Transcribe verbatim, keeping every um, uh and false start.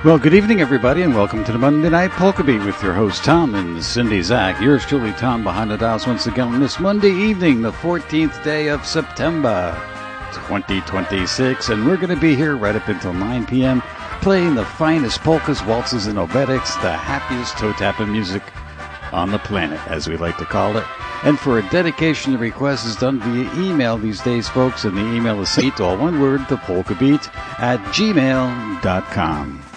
Well, good evening, everybody, and welcome to the Monday Night Polka Beat with your host, Tom and Cindy Zach. Yours truly, Tom, behind the dials once again on this Monday evening, the fourteenth day of September, twenty twenty-six, and we're going to be here right up until nine p.m. playing the finest polkas, waltzes, and obetics, the happiest toe-tapping music on the planet, as we like to call it. And for a dedication, the request is done via email these days, folks, and the email is all one word, the polka beat, at gmail dot com.